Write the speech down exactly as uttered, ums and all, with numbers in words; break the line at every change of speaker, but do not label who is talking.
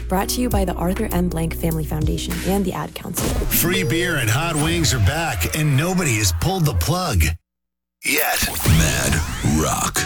Brought to you by the Arthur M. Blank Family Foundation and the Ad Council.
Free beer and hot wings are back, and nobody has pulled the plug yet.
Mad Rock.